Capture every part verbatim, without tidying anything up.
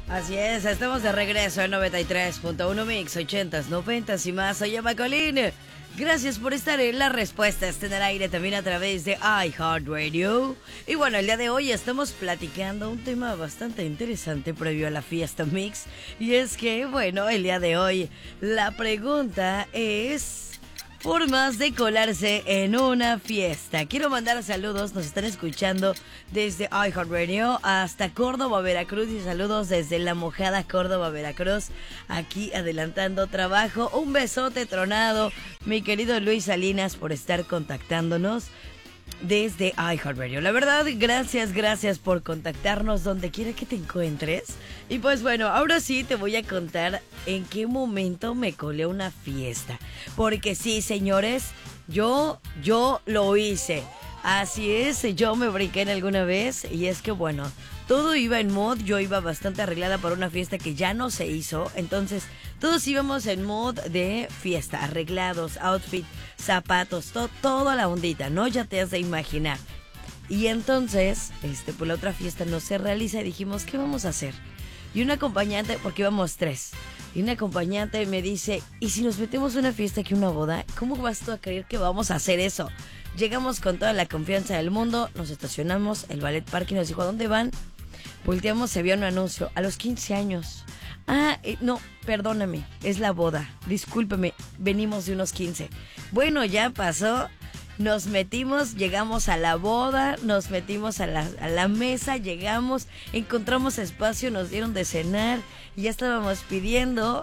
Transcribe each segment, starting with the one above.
Así es, estamos de regreso en noventa y tres punto uno Mix, ochentas, noventas y más. Soy Emma Colín. Gracias por estar en La Respuesta. Está en el aire también a través de iHeartRadio. Y bueno, el día de hoy estamos platicando un tema bastante interesante previo a la fiesta Mix. Y es que, bueno, el día de hoy la pregunta es... formas de colarse en una fiesta. Quiero mandar saludos, nos están escuchando desde iHeartRadio hasta Córdoba, Veracruz, y saludos desde La Mojada, Córdoba, Veracruz, aquí adelantando trabajo. Un besote tronado, mi querido Luis Salinas, por estar contactándonos desde iHeartRadio. La verdad, gracias, gracias por contactarnos donde quiera que te encuentres. Y pues bueno, ahora sí te voy a contar en qué momento me colé a una fiesta. Porque sí, señores, yo, yo lo hice. Así es, yo me brinqué en alguna vez. Y es que bueno, todo iba en mood. Yo iba bastante arreglada para una fiesta que ya no se hizo. Entonces, todos íbamos en mood de fiesta, arreglados, outfit, zapatos, to, toda la ondita, ¿no? Ya te has de imaginar. Y entonces, este, pues la otra fiesta no se realiza y dijimos, ¿qué vamos a hacer? Y una acompañante, porque íbamos tres, y una acompañante me dice, ¿y si nos metemos a una fiesta que una boda? ¿Cómo vas tú a creer que vamos a hacer eso? Llegamos con toda la confianza del mundo, nos estacionamos, el ballet parking nos dijo, ¿a dónde van? Volteamos, se vio un anuncio, a los quince años. Ah, eh, no, perdóname, es la boda, discúlpeme, venimos de unos quince. Bueno, ya pasó, nos metimos, llegamos a la boda, nos metimos a la, a la mesa, llegamos, encontramos espacio, nos dieron de cenar, y ya estábamos pidiendo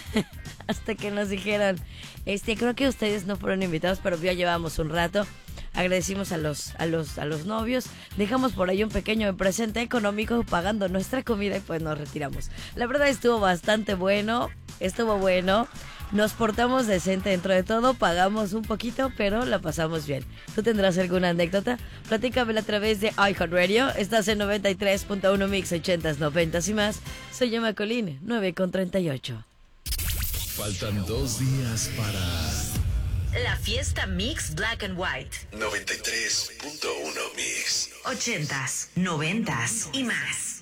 hasta que nos dijeron, este, creo que ustedes no fueron invitados, pero ya llevamos un rato. Agradecimos a los, a los, a los novios, dejamos por ahí un pequeño presente económico pagando nuestra comida y pues nos retiramos. La verdad estuvo bastante bueno, estuvo bueno, nos portamos decente dentro de todo, pagamos un poquito, pero la pasamos bien. ¿Tú tendrás alguna anécdota? Platícamela a través de iHeartRadio, estás en noventa y tres punto uno Mix, ochentas, noventas y más. Soy Emma Colín, nueve con treinta y ocho. Faltan dos días para... la fiesta Mix Black and White. noventa y tres punto uno Mix. Ochentas, noventas y más.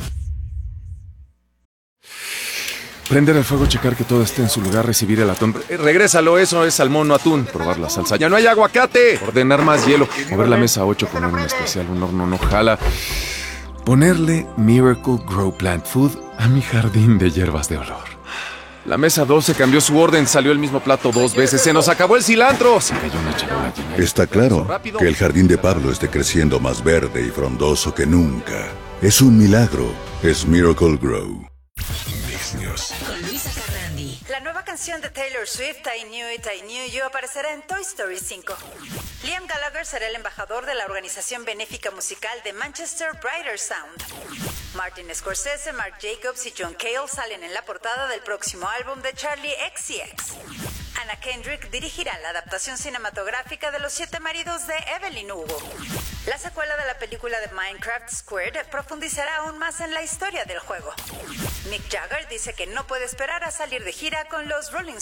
Prender el fuego, checar que todo esté en su lugar, recibir el atún. Eh, regrésalo, eso es salmón o atún. Probar la salsa. ¡Ya no hay aguacate! Ordenar más hielo. Mover la mesa ocho, poner un especial, un horno no jala. Ponerle Miracle Grow Plant Food a mi jardín de hierbas de olor. La mesa doce cambió su orden, salió el mismo plato dos veces, se nos acabó el cilantro. Se cayó una charola. Está claro que el jardín de Pablo esté creciendo más verde y frondoso que nunca. Es un milagro, es Miracle Grow. Con Luisa Carrandi. La nueva canción de Taylor Swift, I Knew It, I Knew You, aparecerá en Toy Story cinco. Liam Gallagher será el embajador de la organización benéfica musical de Manchester Brighter Sound. Martin Scorsese, Marc Jacobs y John Cale salen en la portada del próximo álbum de Charlie X C X. Anna Kendrick dirigirá la adaptación cinematográfica de Los siete maridos de Evelyn Hugo. La secuela de la película de Minecraft Squared profundizará aún más en la historia del juego. Mick Jagger dice que no puede esperar a salir de gira con los Rolling